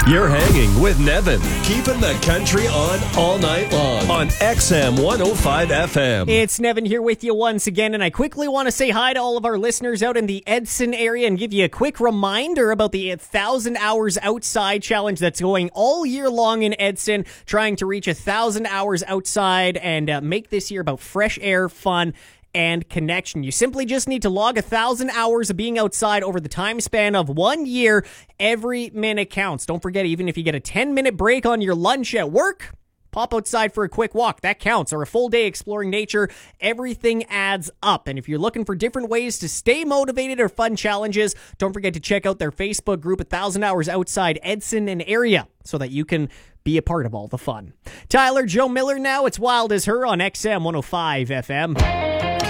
You're hanging with Nevin, keeping the country on all night long on XM 105 FM. It's Nevin here with you once again, and I quickly want to say hi to all of our listeners out in the Edson area and give you a quick reminder about the 1,000 Hours Outside Challenge that's going all year long in Edson, trying to reach 1,000 hours outside and make this year about fresh air, fun, and connection. You simply just need to log 1,000 hours of being outside over the time span of 1 year. Every minute counts. Don't forget, even if you get a 10-minute break on your lunch at work, pop outside for a quick walk. That counts. Or a full day exploring nature. Everything adds up. And if you're looking for different ways to stay motivated or fun challenges, don't forget to check out their Facebook group, 1,000 Hours Outside Edson and area, so that you can be a part of all the fun. Tyler, Joe Miller now. It's Wild as Her on XM 105 FM.